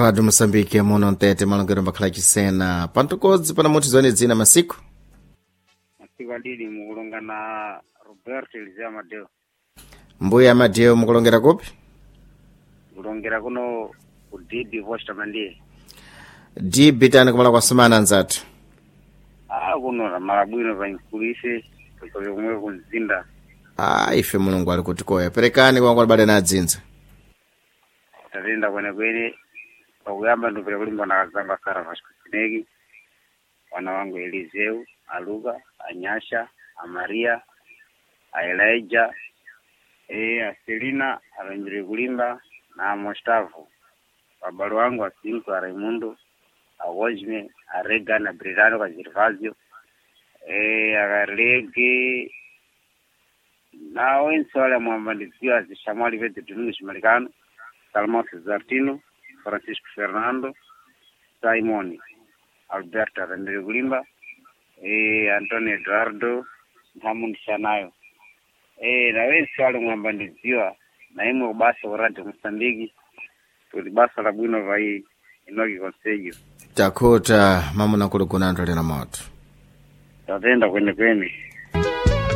Rádio Moçambique, muno ntete malongero mbakhala chisena pantokodzi pana muthi zone dzina masiku adidi mukulonga na Roberto Elizea Amadeo. mbuya Amadeo mukulongera kupi? Kulongera kuno udidi vosta mandie. Dibi tani kumala kwa sumana nzatu. Kuno na marabwino vankulise kwa kumwe kunzinda. Ife mulungu ali kutikoya perekani kwa bade na dzinza. Tatenda kwene pakuyamba ndopera kulimba na kazamba Sara Vasco wana wangu Eliseu, Aluga, Anyasha, Amaria, Elijah, Selina, Aranjiri Kulimba na Mostavu. Babalo wangu Asinko, Raimundo, Awojme, Arega na Britano kwa Gervasio, Agarege na wensi wale mwambandizio Shamali Vete Tunungu Marekano, Salmo Cesartino, Francisco Fernando, Simoni, Alberto Aranjiri Kulimba, Antonio Eduardo, Hamundi Shanayo. Na wensi wale mwambandizio na imo ubasa wa Radio Msambiki tulibasa la bwino vai inoki konsejo Takota mamu na kulu kuna ntole na moto. Tatenda kwene